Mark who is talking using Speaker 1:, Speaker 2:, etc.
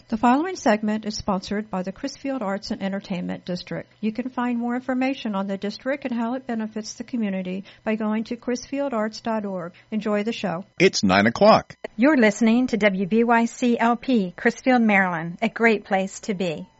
Speaker 1: The following segment is sponsored by the Crisfield Arts and Entertainment District. You can find more information on the district and how it benefits the community by going to crisfieldarts.org. Enjoy the show.
Speaker 2: It's 9 o'clock.
Speaker 3: You're listening to WBYC-LP, Crisfield, Maryland, a great place to be.